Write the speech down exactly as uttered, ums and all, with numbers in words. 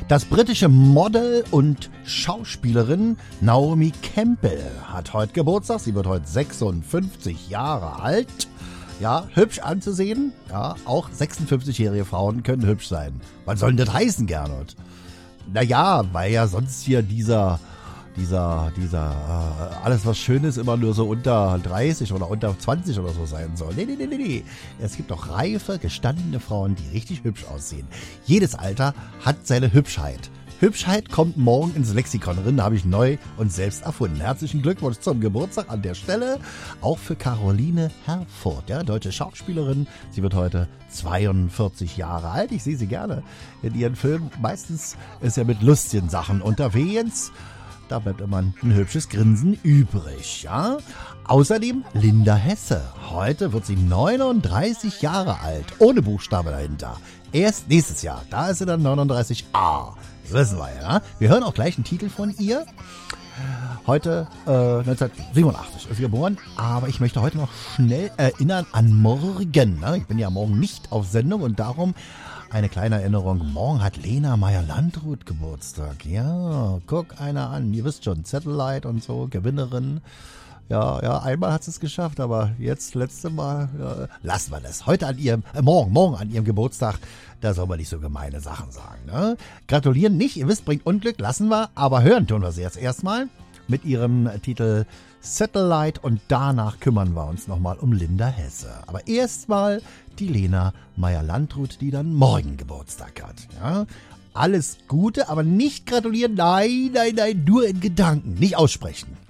Das britische Model und Schauspielerin Naomi Campbell hat heute Geburtstag. Sie wird heute sechsundfünfzig Jahre alt. Ja, hübsch anzusehen. Ja, auch sechsundfünfzigjährige Frauen können hübsch sein. Was soll denn das heißen, Gernot? Naja, weil ja sonst hier dieser, dieser, dieser, äh, alles was schön ist, immer nur so unter dreißig oder unter zwanzig oder so sein soll. Nee, nee, nee, nee, nee. Es gibt auch reife, gestandene Frauen, die richtig hübsch aussehen. Jedes Alter hat seine Hübschheit. Hübschheit kommt morgen ins Lexikon drin, habe ich neu und selbst erfunden. Herzlichen Glückwunsch zum Geburtstag an der Stelle, auch für Caroline Herfurth, ja, deutsche Schauspielerin. Sie wird heute zweiundvierzig Jahre alt. Ich sehe sie gerne in ihren Filmen. Meistens ist ja mit lustigen Sachen unterwegs. Da bleibt immer ein hübsches Grinsen übrig, ja. Außerdem Linda Hesse. Heute wird sie neununddreißig Jahre alt, ohne Buchstabe dahinter. Erst nächstes Jahr, da ist sie dann neununddreißig A. Das wissen wir ja. Wir hören auch gleich einen Titel von ihr. Heute äh, neunzehnhundertsiebenundachtzig ist sie geboren, aber ich möchte heute noch schnell erinnern an morgen. Ne? Ich bin ja morgen nicht auf Sendung und darum eine kleine Erinnerung. Morgen hat Lena Meyer-Landrut Geburtstag. Ja, guck einer an. Ihr wisst schon, Satellite und so, Gewinnerin. Ja, ja, einmal hat sie es geschafft, aber jetzt, letzte Mal, ja, lassen wir das. Heute an ihrem, äh, morgen, morgen an ihrem Geburtstag, da soll man nicht so gemeine Sachen sagen, ne? Gratulieren nicht, ihr wisst, bringt Unglück, lassen wir, aber hören tun wir sie jetzt erstmal mit ihrem Titel Satellite und danach kümmern wir uns nochmal um Linda Hesse. Aber erstmal die Lena Meyer-Landrut, die dann morgen Geburtstag hat, ja? Alles Gute, aber nicht gratulieren, nein, nein, nein, nur in Gedanken, nicht aussprechen.